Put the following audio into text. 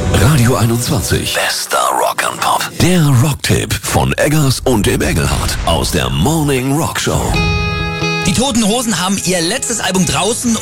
Radio 21. Bester Rock and Pop. Der Rocktipp von Eggers und dem Engelhardt aus der Morning Rock Show. Die Toten Hosen haben ihr letztes Album draußen